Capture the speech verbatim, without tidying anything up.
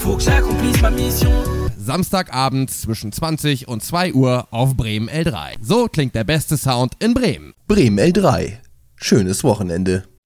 faut que j'accomplisse ma mission. Samstagabend zwischen zwanzig und zwei Uhr auf Bremen L drei. So klingt der beste Sound in Bremen. Bremen L drei. Schönes Wochenende.